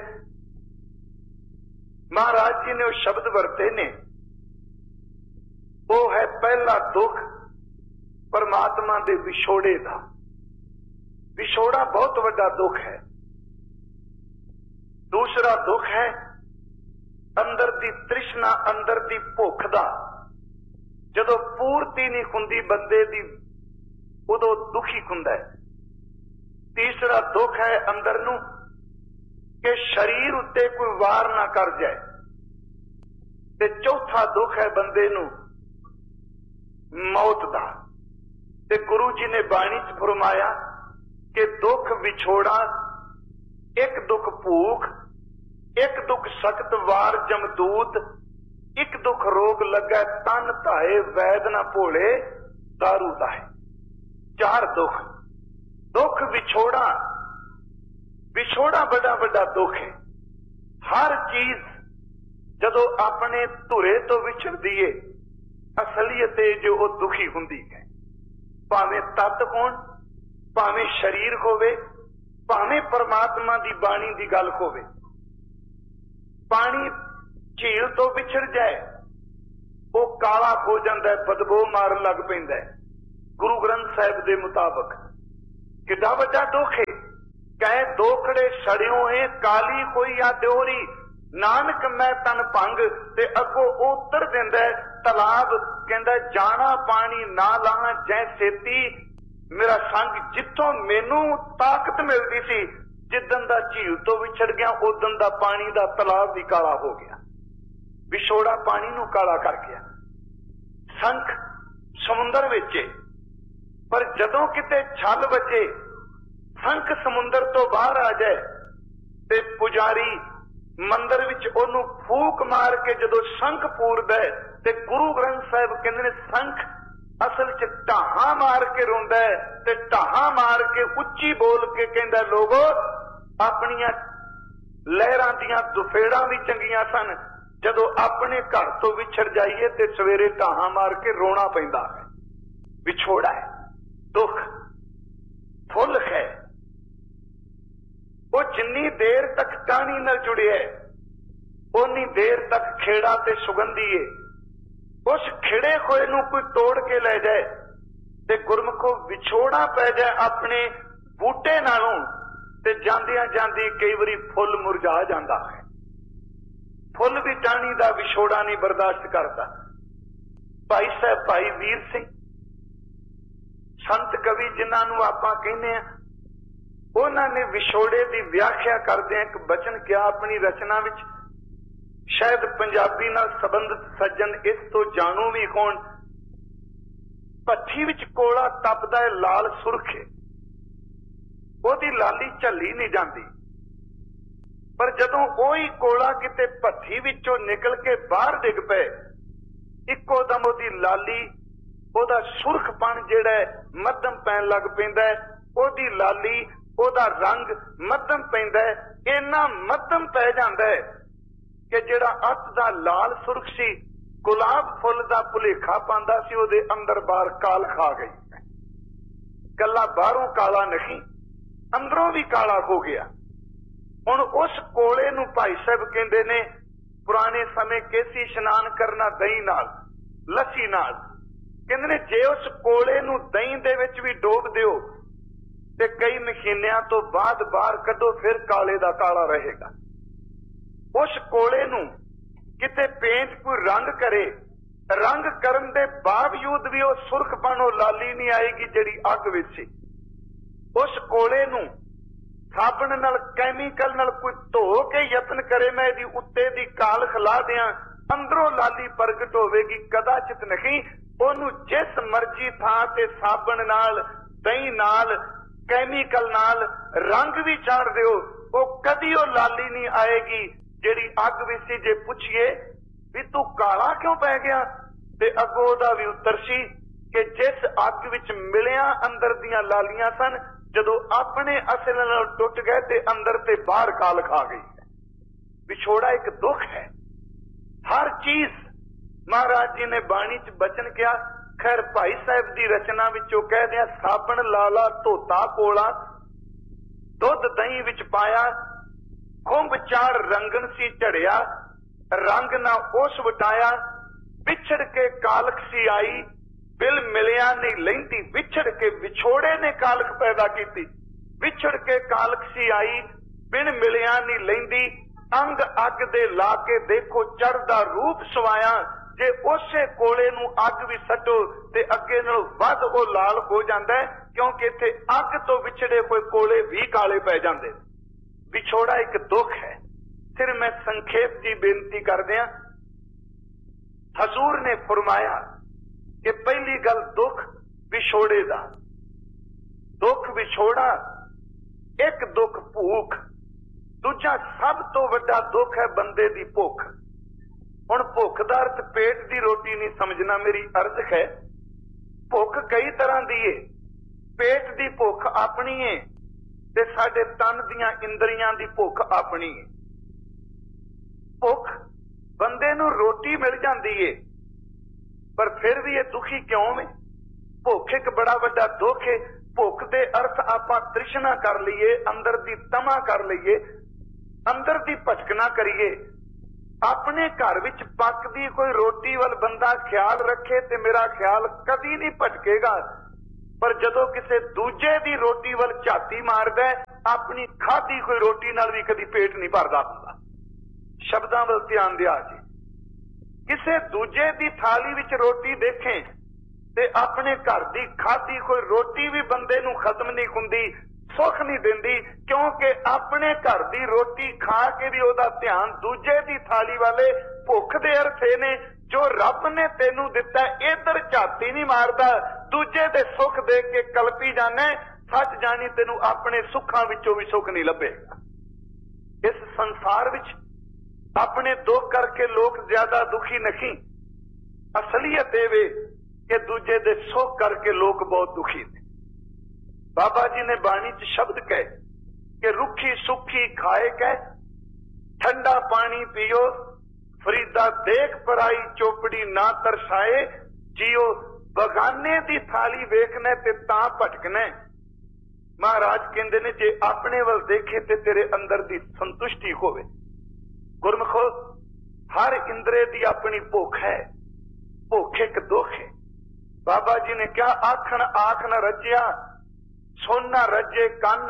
महाराज जी ने वो शब्द वरते ने, वो है पहला दुख परमात्मा दे विछोड़े दा। विछोड़ा बहुत वड्डा दुख है। दूसरा दुख है अंदर दी तृष्णा, अंदर दी भुख दा। जदों पूर्ति नहीं हुंदी बंदे दी, उदों दुखी हुंदा है। तीसरा दुख है अंदर नूं कि शरीर उत्ते कोई वार ना कर जाए। ते चौथा दुख है बंदे नूं मौत दा। ते गुरु जी ने बाणी च फरमाया कि दुख विछोड़ा, एक दुख भूख, एक दुख सख्त वार जमदूत, एक दुख रोग लगा तन धाए वैद ना भोले दारू दाए। 4 दुख। दुख विछोड़ा, विछोड़ा बड़ा बड़ा दुख है। हर चीज जदों अपने धुरे तो विछड़दी है, असलियत जो वो दुखी हुंदी है। भावें तत होण, भावें शरीर होवे, भावें परमात्मा दी बाणी दी गल होवे। पानी झील तो विछड़ जाए, वो काला हो जाता है, बदबू मारन लग पैंदा है। गुरु ग्रंथ साहिब के मुताबक कितना वड्डा दुख है। कहे दोखड़े सड़ियों है काली कोई या दोहरी, नानक मैं तन भंग। ते अगो उत्तर देंदा तलाब, कहंदा जाना पानी ना लाना जै सेती, मेरा संग जिथों मैनू ताकत मिलती सी, जिदन दा झील तो विछड़ गया उदन दा पानी दा तलाब भी काला हो गया। विछोड़ा पानी नू काला कर गया। संख समुंदर विच, पर जदों किते छल वजे संख समुंदर तो बाहर आ जाए ते पुजारी मंदिर विच ओनू फूक मार के जदों शंख पूरदा है ते गुरु ग्रंथ साहिब कहंदे ने संख असल च ढाहा मार के रोंदा है ते ढाहा मार के उच्ची बोल के कहंदा लोगो अपनियां लहरां दियां दुफेड़ां भी चंगियां सन, जदों अपने घर तो विछड़ जाइए ते सवेरे ढाहा मार के रोना पैंदा है। विछोड़ा है, दुख फुल है। वो जिन्नी देर तक टाणी नाल जुड़े है उन्नी देर तक खेड़ा ते सुगंधी है। उस खिड़े खोए नू कोई तोड़ के ले जाए ते गुरमुखो विछोड़ा पै जाए अपने बूटे नालों ते जांदियां जांदी कई बारी फुल मुरझा जाता है। फुल भी टाणी दा विछोड़ा नहीं बर्दाश्त करता। भाई साहब भाई वीर सिंह संत कवि जिन्होंने आपां कहने आ, उन्होंने विछोड़े की व्याख्या करदे एक बचन किया अपनी रचना विच, शायद पंजाबी नाल संबंधित सज्जन इस तो जाणू भी होण। भट्ठी विच कोला तपदा है लाल सुरखे, ओदी लाली झल्ली नहीं जाती, पर जदों ओही कोला किते भट्ठी विचों निकल के बाहर डिग पे इक्को दम ओदी लाली ओदा सुरखपन जिहड़ा है मध्यम पैण लग पैंदा है। ओदी लाली ओदा रंग मध्यम पैंदा है, इन्ना मध्यम पै जांदा है कि जिहड़ा अत दा लाल सुरख सी गुलाब फुल दा भुलेखा पांदा सी ओदे अंदर बाहर काल खा गई। कला बाहरों काला नहीं अंदरों भी काला हो गया। हुण उस कोले नूं भाई साहब कहंदे ने पुराने समय केसी इशनान करना दही नाल लस्सी नाल, कहंदे ने जे उस कोले नूं दही दे विच भी डोब दिओ ते कई महीनिਆਂ तो बाद बाहर कढो फिर काले दा काला रहेगा। उस कोले नूं किते पेंट कोई रंग करे, रंग करन दे बावजूद भी वो सुरखपन वो लाली नहीं आएगी जिहड़ी अग विच सी। उस कोले नूं साबण नाल कैमिकल नाल कोई धो के यतन करे मैं इहदी उत्ते दी काल खिला दियां, अंदरों लाली प्रगट होवेगी कदाचित नहीं। ओनू जिस मर्जी थां ते साबण नाल दही नाल कैमिकल नाल रंग भी चाड़ दिओ वो कदी वो लाली नहीं आएगी जिहड़ी अग विच सी। जे पुछिए भी तू काला क्यों पै गया ते अगों दा भी उत्तर सी कि जिस अग विच मिलिया अंदर दियां लालियां सन, जदों अपने असल नाल टुट गए ते अंदर ते बाहर काल खा गई। विछोड़ा एक दुख है। हर चीज महाराज जी ने बाणी च बचन किया। खैर भाई साहब की रचना विचों कह दिया, साबण लाला धोता कोला दुध दही विच पाया, खुंब चार रंगन सी झड़िया, रंग ना उस वटाया, विछड़ के कालख सी आई, बिल मिलिया नहीं लैंदी, विछड़ के विछोड़े ने कालख पैदा की, विछड़ के कालख सी आई, बिन मिलिया नहीं लैंदी, अंग अग दे ला के देखो चढ़दा रूप सवाया, जे उसे कोले नूं अग भी सटो ते अगे नालों वध वो लाल हो जाता है, क्योंकि इत्थे अग तो विछड़े हुए कोले भी काले पै जाते। विछोड़ा एक दुख है। फिर मैं संक्षेप जी बेनती कर दिया। हजूर ने फरमाया कि पहली गल दुख विछोड़े दा, दुख विछोड़ा, एक दुख भूख, दूजा सब तो वड्डा दुख है बंदे दी भुख। हुण भुख दा अर्थ पेट दी रोटी नहीं समझना, मेरी अर्ज है भुख कई तरह दी है। पेट दी भुख अपनी है ते साडे तन दियां इंद्रियां दी भुख अपनी है। भुख बंदे नूं रोटी मिल जाती है पर फिर भी ये दुखी क्यों है? भुख एक बड़ा वड्डा दुख है। भुख दे अर्थ आपां तृष्णा कर लईए, अंदर दी तमा कर लईए, अंदर दी भटकना करिए। अपने घर विच पकदी कोई रोटी वाल बंदा ख्याल रखे ते मेरा ख्याल कदी नहीं भटकेगा, पर जदों किसे दूजे दी रोटी वाल झाती मारदा है, अपनी खाधी कोई रोटी नाल भी कदी पेट नहीं भरदा हुंदा। शब्दां वल ध्यान दिया जी। किसे दूजे दी थाली विच रोटी देखें ते अपने घर की खाधी कोई रोटी भी बंदे नूं खत्म नहीं हुंदी, सुख नहीं दिंदी, क्योंकि अपने घर की रोटी खा के भी ओदा ध्यान दूजे की थाली वाले भुख दे अरथे ने जो रब ने तेनू दिता इधर झाती नहीं मारदा, दूजे दे सुख देख के कलपी जाने, सच जानी तेनू अपने सुखां विचों भी सुख नहीं लभेगा। इस संसार विच अपने दुख करके लोग ज्यादा दुखी नहीं, असलियत वे कि दूजे दे सुख करके लोग बहुत दुखी ने। बाबा जी ने बाणी च शब्द कहे कि रुखी सुखी खाए कह, ठंडा पानी पियो, फरीदा देख पराई चोपड़ी ना तरसाए, जियो बगाने दी थाली वेखने ते तां भटकने। महाराज कहते ने जे अपने वल देखे ते तेरे अंदर दी संतुष्टि होवे। गुरमुखो हर इंद्रे दी अपनी भुख है, भुख एक दुख है। बाबा जी ने क्या आखन आख न रजिया, सुन न रजे कन,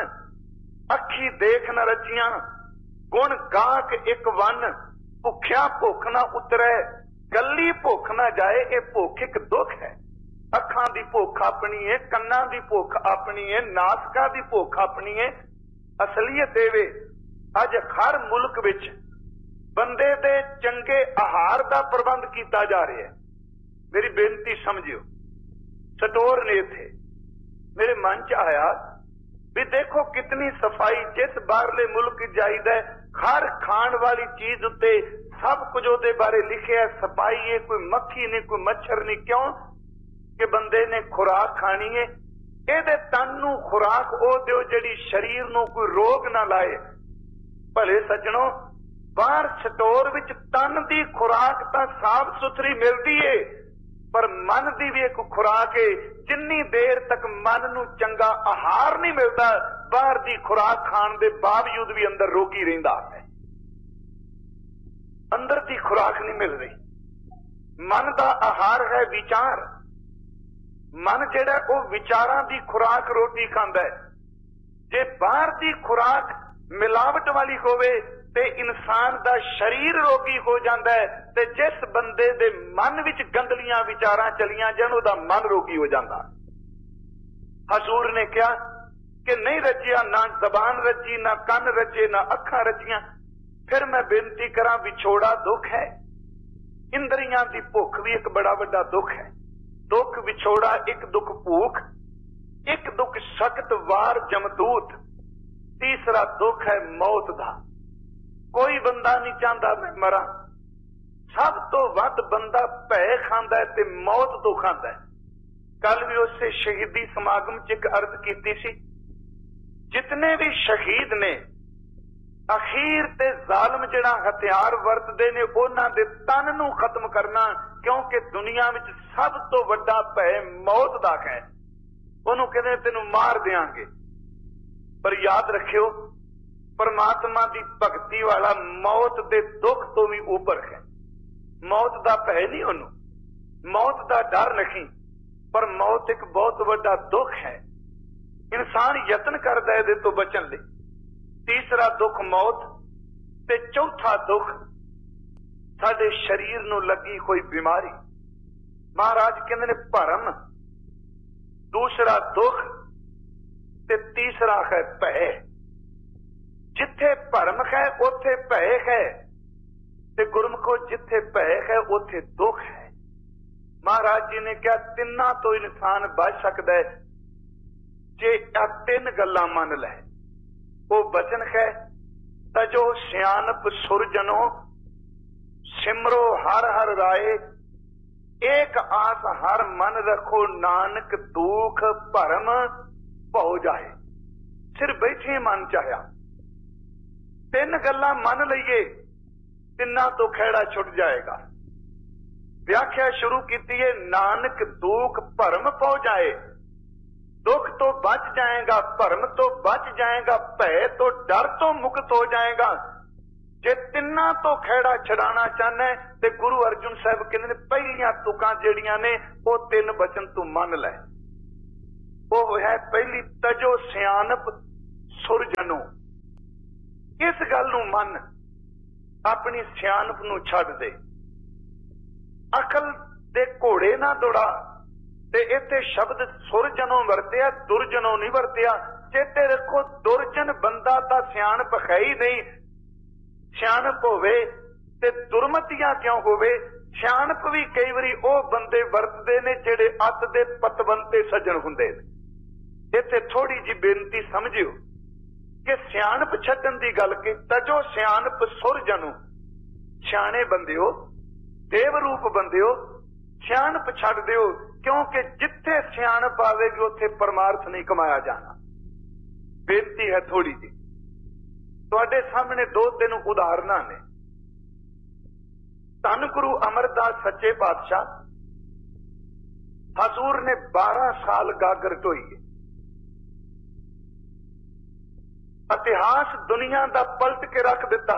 अखी देख न रजिया, गुण गाक एक वन, भुख्या भुख न उतरे, गली भुख न जाए, ये भुख एक दुख है। अखां दी भुख अपनी है, कन्नां दी भुख अपनी है, नासका दी भुख अपनी है। असलियत वे अज हर मुल्क विच बंदे दे चंगे आहार दा प्रबंध किया जा रहा है। मेरी बेनती समझियो, स्टोर ने इत्थे मेरे मन च आया भी देखो कितनी सफाई, जिस बाहरले मुल्क जाईदा हर खाण वाली चीज उत्ते सब कुछ उहदे बारे लिखिया, सफाई है, कोई मक्खी नहीं, कोई मच्छर नहीं। क्यों कि बंदे ने खुराक खानी है, इहदे तन नूं खुराक ओ दिओ जिहड़ी शरीर नूं कोई रोग ना लाए। भले सज्जणों, बाहर स्टोर विच तन दी खुराक तां साफ सुथरी मिलदी है, पर मन दी भी एक खुराक है। जिन्नी देर तक मन नूं चंगा आहार नहीं मिलता, बाहर दी खुराक खाण दे बावजूद भी अंदर रोगी रहिंदा है। अंदर दी खुराक नहीं मिल रही। मन दा आहार है विचार। मन जिहड़ा वो विचारां दी खुराक रोटी खांदा है। जे बाहर दी खुराक मिलावट वाली होवे ते इंसान दा शरीर रोगी हो जाता है, ते जिस बंदे दे मन विच गंदलियां विचारां चलियां जाण उहदा मन रोगी हो जाता। हजूर ने कहा कि नहीं रजिया, ना जबान रजी, ना कन रजे, ना अखां रजियां। फिर मैं बेनती करा, विछोड़ा दुख है, इंद्रियां दी भुख भी एक बड़ा वड्डा दुख है। दुख विछोड़ा, एक दुख भूख, एक दुख सख्त वार जमदूत, तीसरा दुख है मौत दा। कोई बंदा नहीं चाहता मैं मरा, सब तो वध बंदा भय खांदा है ते मौत तो खांदा है। कल भी उससे शहीदी समागम च एक अर्ज की सी, जितने भी शहीद ने अखीर ते जालम जिहड़ा हथियार वरतदे ने उन्हां दे तन नूं खत्म करना, क्योंकि दुनिया विच सब तो वड्डा भय मौत दा है। उहनूं कहंदे तैनूं मार देंगे, पर याद रखियो परमात्मा की भगती वाला मौत के दुख तो भी ऊपर है। मौत का भय नहीं, उन्होंने मौत का डर नहीं, पर मौत एक बहुत बड़ा दुख है। इंसान यत्न करता है तो बचन ले। तीसरा दुख मौत, ते चौथा दुख साडे शरीर नूं लगी कोई बीमारी। महाराज कहंदे ने भरम, दूसरा दुख, ते तीसरा है भय। जिथे भरम है उथे भय है, ते गुरमुखो जिथे भय है उथे दुख है। महाराज जी ने क्या तिना तो इंसान बच सकता है जे तीन गल्लां मन लै। वो बचन है, तजो सियानप सुरजनो, सिमरो हर हर राय, एक आस हर मन रखो, नानक दुख भरम भौ जाए। सिर बैठे मन चाहया तीन गल्लां मन लईए, तिना तो खेड़ा छुट जाएगा। व्याख्या शुरू की है, नानक दुख भरम पौ जाए। दुख तो बच जाएगा, भरम तो बच जाएगा, भय तो डर तो मुक्त हो जाएगा। जे तिना तो खेड़ा छड़ाना चाहना है तो गुरु अर्जुन साहब कहते पहलियां तुकां जिहड़ियां ने वो तीन बचन तू मन लै। वो है पहली, तजो सियानप सुरजनो। इस गल नूं मन, अपनी सियानप नूं छड्ड दे। अकल दे घोड़े ना दौड़ा, ते इत्थे शब्द सुरजनों वरतिया, दुरजनों नहीं वरतिया। चेते रखो, दुरजन बंदा तां सियाणप है ही नहीं। सियाणप होवे ते दुरमतियां क्यों होवे? सियाणप भी कई बारी वो बंदे वरतदे ने जिहड़े अत दे पतवंते सज्जन हुंदे ने। इत्थे थोड़ी जी बेनती समझियो कि सियाणप छड्डण दी गल कीता जो सियाणप सुरजनों, सियाणे बंदिओ, देव रूप बंदिओ, सियाणप छड्ड दिओ, क्योंकि जिथे सियाणप आवेगी उत्थे परमार्थ नहीं कमाया जाना। बेनती है थोड़ी जी, तुहाडे सामने 2-3 उदाहरणां ने। धन गुरु अमरदास सच्चे पातशाह, हजूर ने 12 साल गागर ढोई। इतिहास दुनिया का पलट के रख दिता।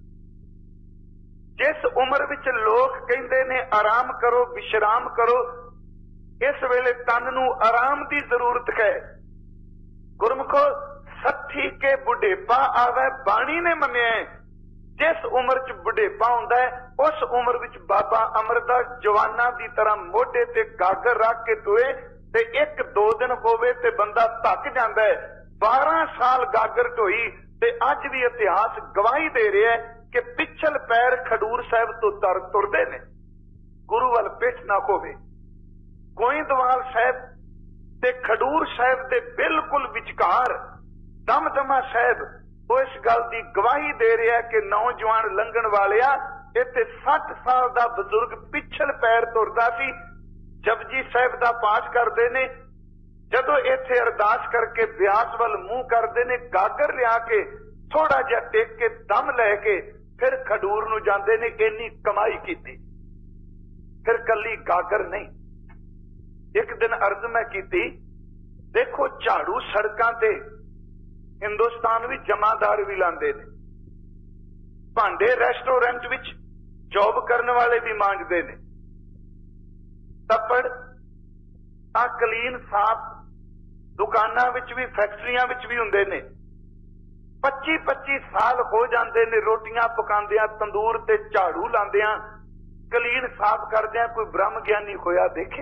जिस उम्र विच लोग कहते ने आराम करो, विश्राम करो, इस वेले तन नूं आराम की जरूरत है। गुरमुखो, 60 के बुढ़ेपा आवे बाणी ने मन्निया। जिस उम्र च बुढ़ेपा हुंदा है उस उम्र विच बाबा अमरदास जवाना की तरह मोढे ते गागर रख के टोए ते 1-2 दिन होवे ते बंदा थक जांदा है। 12 साल गागर ढोई ते अज भी इतिहास गवाही दे रहा है कि पिछल पैर खडूर साहब तो तुरदे ने, गुरु वाल पिछ ना होवे। गोइंदवाल साहब ते खडूर साहब दे बिल्कुल विचकार दमदमा साहब वो इस गल की गवाही दे रहा है कि नौजवान लंघण वालिया, इत्थे 60 साल का बजुर्ग पिछल पैर तुरदा सी। जपजी साहब का पाठ करते ने, जदों इत्थे अरदास करके ब्यास वाल मूंह करते ने, गागर लिया के थोड़ा जिहा टेक के दम लैके फिर खडूर नूं जांदे ने। इन्नी कमाई कीती। फिर कली गागर नहीं, एक दिन अर्ज मैं कीती, देखो झाड़ू सड़कां ते हिंदुस्तान भी जमादार भी लांदे ने, भांडे रेस्टोरेंट विच जॉब करने वाले भी मांजदे ने, तपड़ क्लीन साफ दुकानां विच भी फैक्ट्रियां विच भी हुंदे ने। 25-25 साल हो जाते ने रोटियां पकांदियां, तंदूर ते झाड़ू लांदियां, क्लीन साफ करदियां। कोई ब्रह्म ज्ञानी होया देखे?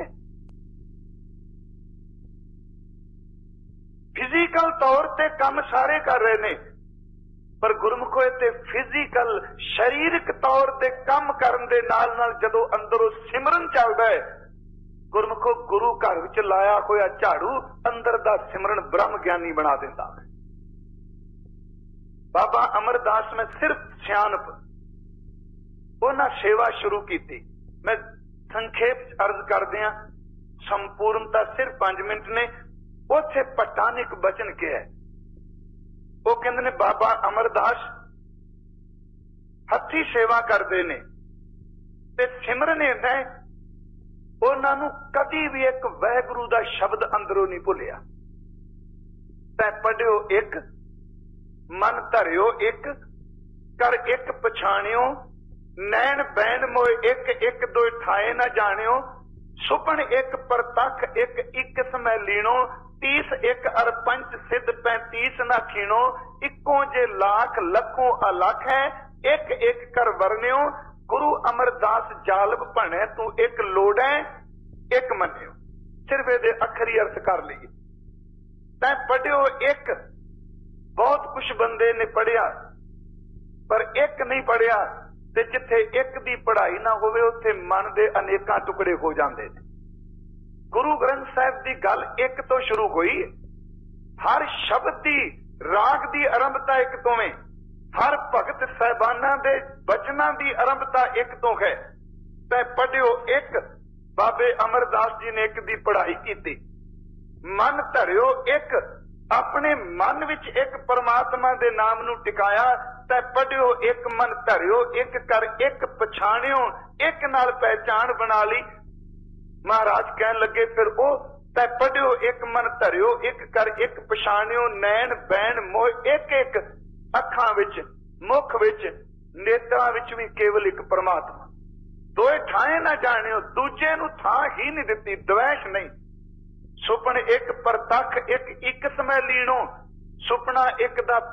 फिजिकल तौर ते काम सारे कर रहे ने, पर गुरमुखो ते फिजिकल शरीरक तौर ते काम करन दे नाल नाल जदों अंदरों सिमरन चलदा है, गुरमुखो गुरु घर विच लाया होया झाड़ू अंदर दा सिमरन ब्रह्म ज्ञानी बना दिंदा है। बाबा अमरदास में सिर्फ सियाणप उन्हां सेवा शुरू की। मैं संखेप अर्ज कर दिया, संपूर्णता सिर्फ 5 मिनट ने। उथे पटानिक बचन के है, वो कहते ने बाबा अमरदास हथी सेवा करते ने ते सिमरन है, उन्होंने कदी भी एक वाहिगुरु का शब्द अंदरों नहीं भुलिया। तै पढ़ियो एक, मन धरियो एक, कर एक पछाणियो, नैन बैन मोए एक, एक दो ठाए न जानियो, सुपन एक परतख एक, इक समय लीनो, 30 एक अर पंच सिद्ध 35 न खीणो, इको जे लाख लखों अलख है, एक एक कर वरनियो, गुरु अमरदास जालब भणे तू एक लोड़ै एक मनियो। सिर्फ ये अखरी अर्थ कर लीए। तैं पढ़ियो एक, बहुत कुछ बंदे ने पढ़िया पर एक नहीं पढ़िया, ते जिथे एक दी पढ़ाई ना होवे उत्थे मन दे अनेकां टुकड़े हो जांदे ने। गुरु ग्रंथ साहिब की गल एक तो शुरू हुई, हर शब्द की राग की आरंभता एक तो है, हर भगत साहबाना दे बचना की आरंभता एक तो है। तै पढ़ियो एक, बाबे अमरदास जी ने एक दी पढ़ाई की। मन धरियो एक, अपने मन विच एक परमात्मा दे नाम नू टिकाया। तै पढ़ियो एक, मन धरियो एक, कर एक पछाणियो, एक नाल पहचान बना ली। महाराज कहन लगे फिर ओ, तै पढ़ियो एक, मन धरियो एक, कर एक पछाणियो, नैन बैन मोह एक एक, अखां विच मुख विच नेत्रां विच भी केवल एक परमात्मा। दोए ठाए ना जानियो, दूजे नू थां ही नहीं दित्ती, द्वैश नहीं। सुपन एक परतख एक, इक समय लीनो, सुपना एक दा